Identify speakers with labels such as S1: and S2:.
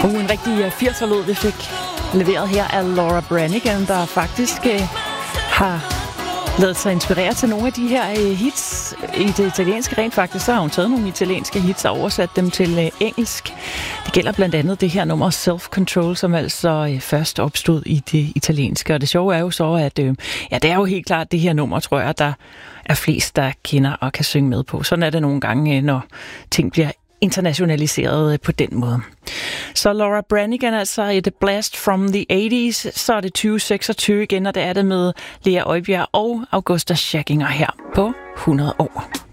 S1: En rigtig 80'er-låd, vi fik leveret her af Laura Branigan, der faktisk har ladet sig inspirere til nogle af de her hits i det italienske. Rent faktisk, så har hun taget nogle italienske hits og oversat dem til engelsk. Det gælder blandt andet det her nummer Self Control, som altså først opstod i det italienske. Og det sjove er jo så, at det er jo helt klart det her nummer, tror jeg, der er flest, der kender og kan synge med på. Sådan er det nogle gange, når ting bliver internationaliseret på den måde. Så Laura Branigan, altså et blast from the 80s, så er det 2026 igen, og det er det med Lea Øjbjerg og Augusta Schackinger her på 100 år.